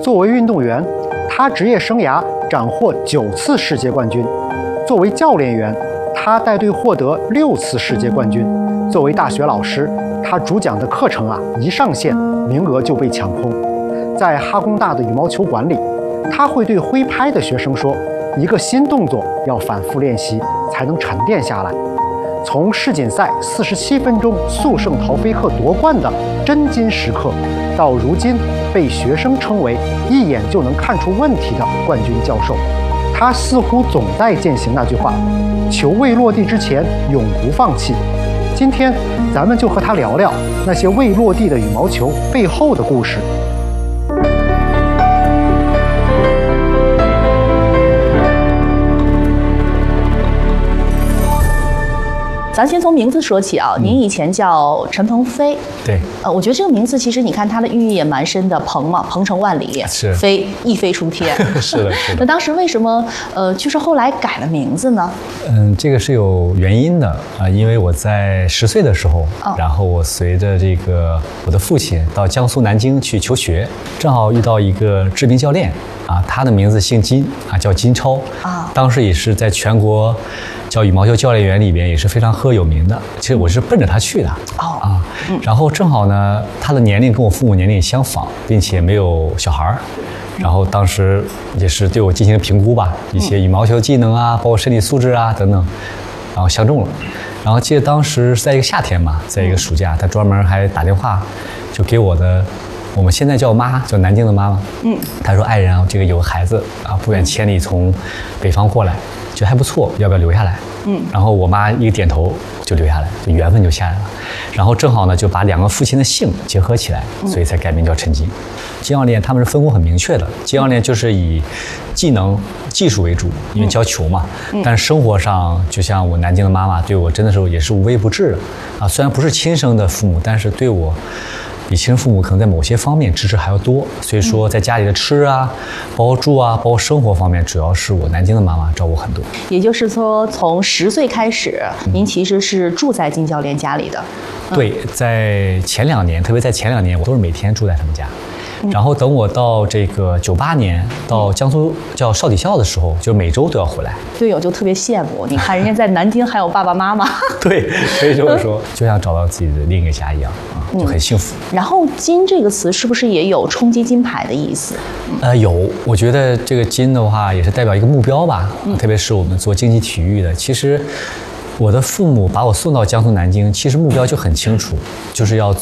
作为运动员，他职业生涯斩获9次世界冠军；作为教练员，他带队获得6次世界冠军；作为大学老师，他主讲的课程一上线，名额就被抢空。在哈工大的羽毛球馆里，他会对挥拍的学生说，一个新动作要反复练习才能沉淀下来。从世锦赛47分钟速胜陶菲克夺冠的真金时刻，到如今被学生称为一眼就能看出问题的冠军教授，他似乎总在践行那句话：球未落地之前永不放弃。今天咱们就和他聊聊那些未落地的羽毛球背后的故事。 咱先从名字说起啊，您以前叫陈鹏飞， 对， 我觉得这个名字其实你看它的寓意也蛮深的，鹏嘛，鹏程万里， 是飞，一飞冲天， 是的，是的。 那当时为什么就是后来改了名字呢？ 这个是有原因的因为我在10岁的时候，然后我随着我的父亲到江苏南京去求学，正好遇到一个知名教练他的名字姓金叫金超当时也是在全国叫羽毛球教练员里边也是非常赫有名的。其实我是奔着他去的然后正好呢，他的年龄跟我父母年龄相仿，并且没有小孩然后当时也是对我进行评估吧，一些羽毛球技能包括身体素质等等，然后相中了。然后记得当时是在一个夏天嘛，在一个暑假，他专门还打电话就给我们现在叫妈，叫南京的妈妈。他说爱人这个有个孩子不远千里从北方过来，觉得还不错，要不要留下来？然后我妈一个点头就留下来，就缘分就下来了。然后正好呢，就把2个父亲的姓结合起来，所以才改名叫陈金。金教练他们是分工很明确的，金教练就是以技能、技术为主，因为教球嘛。但是生活上，就像我南京的妈妈对我真的是也是无微不至的虽然不是亲生的父母，但是对我比亲生父母可能在某些方面支持还要多。所以说，在家里的吃包括住包括生活方面，主要是我南京的妈妈照顾很多。 也就是说，从10岁开始，您其实是住在金教练家里的。 对，在前2年，特别在前2年，我都是每天住在他们家。然后等我到98年到江苏叫少体校的时候，就每周都要回来。 队友就特别羡慕，你看人家在南京还有爸爸妈妈。 对，所以这么说，就像找到自己的另一个家一样就很幸福。 然后“金”这个词是不是也有冲击金牌的意思？ 有，我觉得这个“金”的话也是代表一个目标吧。特别是我们做竞技体育的，其实我的父母把我送到江苏南京，其实目标就很清楚，就是要